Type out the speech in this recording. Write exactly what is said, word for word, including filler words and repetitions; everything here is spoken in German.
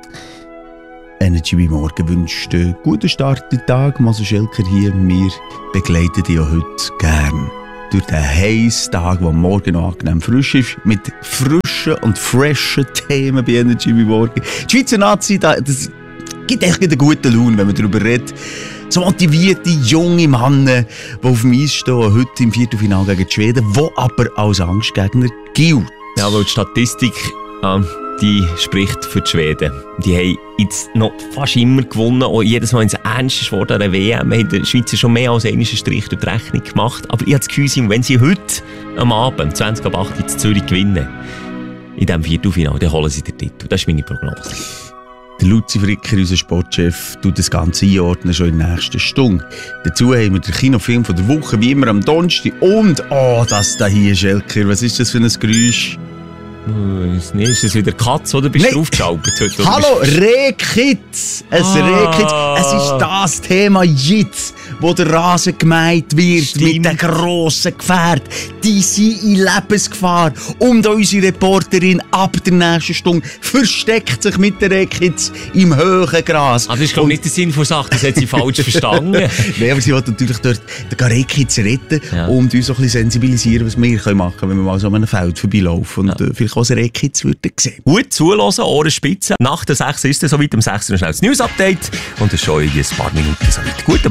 Energy bei Morgen wünscht einen guten Start in den Tag. Maso Schelker hier. Wir begleiten dich auch heute gern durch den heißen Tag, der morgen noch angenehm frisch ist, mit frischen und freshen Themen bei Energy bei Morgen. Die Schweizer Nazi, das gibt echt eine gute Laune, wenn man darüber redet. So motivierte junge Männer, die auf dem Eis stehen, heute im Viertelfinale gegen die Schweden, die aber als Angstgegner gilt. Ja, weil die Statistik, äh, die spricht für die Schweden. Die haben jetzt noch fast immer gewonnen, auch jedes Mal ins Ernste geworden an der W M. Wir haben den Schweizer schon mehr als einen Strich durch die Rechnung gemacht. Aber ich habe das Gefühl, wenn sie heute am Abend, zwanzig ab acht in Zürich gewinnen, in diesem Viertelfinale, dann holen sie den Titel. Das ist meine Prognose. Der Luzi Fricker, unser Sportchef, tut das Ganze einordnen schon in der nächsten Stunde. Dazu haben wir den Kinofilm von der Woche, wie immer am Donnerstag. Und, oh, das da hier, Schelker, was ist das für ein Geräusch? Nee, ist das wieder Katz oder bist du aufgeschaltet heute? Hallo, Rehkitz! Ein ah. Rehkitz. Es ist das Thema jetzt, wo der Rasen gemeint wird. Stimmt. Mit den grossen Gefährten. Die sind in Lebensgefahr. Und unsere Reporterin ab der nächsten Stunde versteckt sich mit den Rehkitz im hohen Gras. Aber das ist glaube ich nicht der Sinn der Sache, das hat sie falsch verstanden. Nein, aber sie will natürlich dort den Rehkitz retten ja. und uns auch ein bisschen sensibilisieren, was wir machen können, wenn wir mal so an einem Feld vorbeilaufen und ja. vielleicht auch Rehkitz würden sehen. Gut zuhören, Ohrenspitze. Nach der sechs ist es soweit, um sechs Uhr schnell das News-Update und dann schon in ein paar Minuten soweit. Gut.